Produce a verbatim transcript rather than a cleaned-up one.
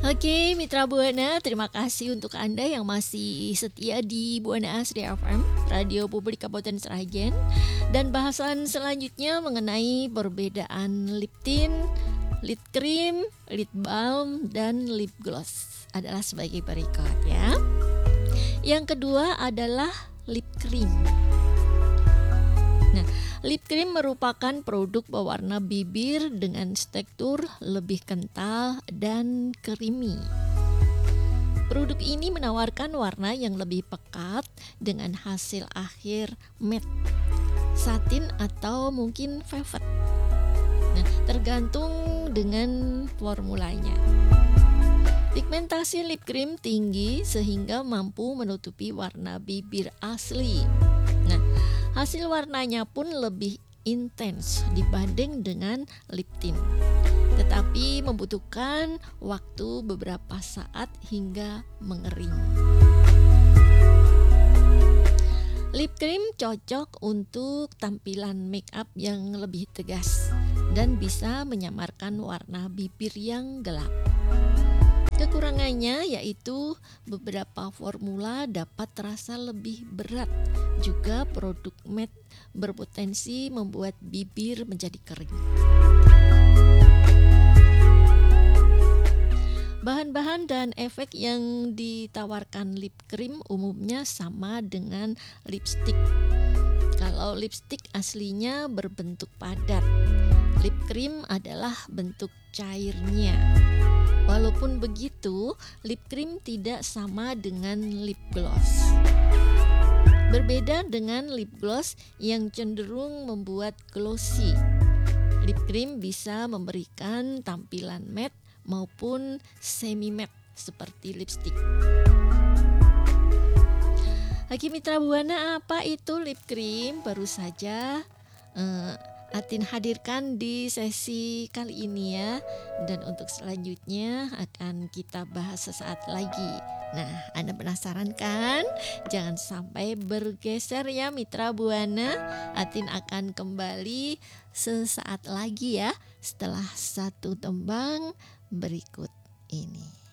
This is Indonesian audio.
Oke, Mitra Buana, terima kasih untuk Anda yang masih setia di Buana Asri F M, Radio Publik Kabupaten Sragen. Dan bahasan selanjutnya mengenai perbedaan lip tint, lip cream, lip balm, dan lip gloss adalah sebagai berikut ya. Yang kedua adalah lip cream. Nah, lip cream merupakan produk pewarna bibir dengan tekstur lebih kental dan creamy. Produk ini menawarkan warna yang lebih pekat dengan hasil akhir matte, satin atau mungkin velvet. Nah, tergantung dengan formulanya. Pigmentasi lip cream tinggi sehingga mampu menutupi warna bibir asli. Nah, hasil warnanya pun lebih intens dibanding dengan lip tint, tetapi membutuhkan waktu beberapa saat hingga mengering. Lip cream cocok untuk tampilan make up yang lebih tegas dan bisa menyamarkan warna bibir yang gelap. Kekurangannya yaitu beberapa formula dapat terasa lebih berat. Juga produk matte berpotensi membuat bibir menjadi kering. Bahan-bahan dan efek yang ditawarkan lip cream umumnya sama dengan lipstick. Kalau lipstick aslinya berbentuk padat, lip cream adalah bentuk cairnya. Walaupun begitu, lip cream tidak sama dengan lip gloss. Berbeda dengan lip gloss yang cenderung membuat glossy, lip cream bisa memberikan tampilan matte maupun semi matte seperti lipstick. Oke Mitra Buana, apa itu lip cream? Baru saja uh, Atin hadirkan di sesi kali ini ya. Dan untuk selanjutnya akan kita bahas sesaat lagi. Nah, Anda penasaran kan? Jangan sampai bergeser ya Mitra Buana. Atin akan kembali sesaat lagi ya, setelah satu tembang berikut ini.